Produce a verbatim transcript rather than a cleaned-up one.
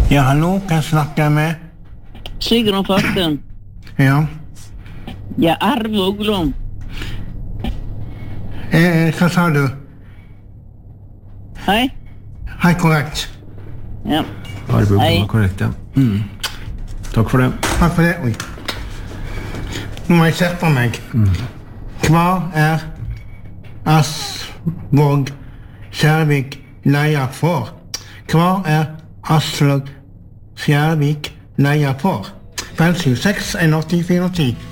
Ja, hallo, kan jeg snakke med? Sigrun Fortun. Ja. Ja, Arve Uglum. Eh, hva sa du? Hei. Hei, korrekt. Ja. Arve Uglum Hei. er korrekt, ja. Mm. Takk for det. Takk for det. Oi. Nå må jeg sette meg. Mm. Hva er Asvåg Skjærvik leia for? Hva er Aslak Skjærvik leia for? fem sju seks en åtte fire ti.